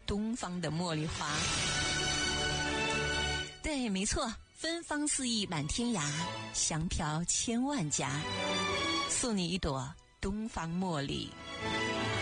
东方的茉莉花。对，没错，芬芳四溢满天涯，香飘千万家，送你一朵东方茉莉。